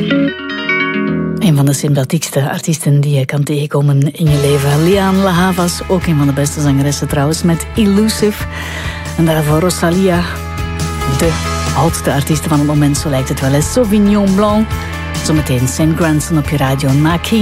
Een van de sympathiekste artiesten die je kan tegenkomen in je leven. Lianne La Havas, ook een van de beste zangeressen trouwens, met Elusive. En daarvoor Rosalia, de hotste artiest van het moment, zo lijkt het wel eens. Sauvignon Blanc, zometeen St. Grandson op je radio. Maki.